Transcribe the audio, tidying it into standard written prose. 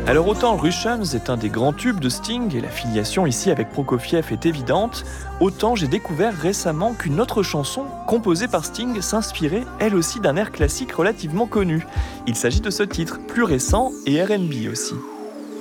Alors autant Russians est un des grands tubes de Sting et la filiation ici avec Prokofiev est évidente, autant j'ai découvert récemment qu'une autre chanson composée par Sting s'inspirait elle aussi d'un air classique relativement connu. Il s'agit de ce titre, plus récent et R&B aussi.